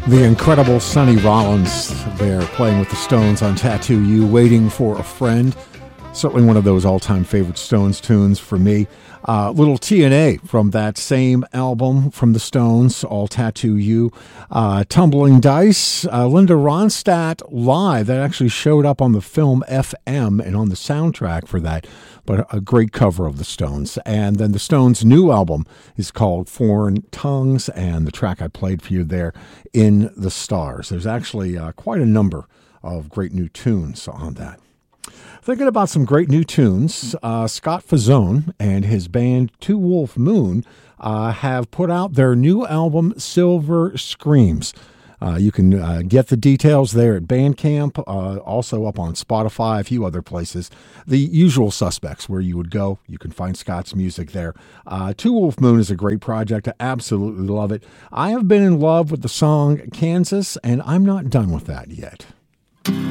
The incredible Sonny Rollins there playing with the Stones on Tattoo You, Waiting for a Friend. Certainly one of those all-time favorite Stones tunes for me. Little TNA from that same album from the Stones, All Tattoo You. Tumbling Dice, Linda Ronstadt live. That actually showed up on the film FM and on the soundtrack for that. But a great cover of the Stones. And then the Stones' new album is called Foreign Tongues, and the track I played for you there, In the Stars. There's actually quite a number of great new tunes on that. Thinking about some great new tunes, Scott Fazzone and his band Two Wolf Moon have put out their new album, Silver Screams. You can get the details there at Bandcamp, also up on Spotify, a few other places. The usual suspects where you would go. You can find Scott's music there. Two Wolf Moon is a great project. I absolutely love it. I have been in love with the song Kansas, and I'm not done with that yet.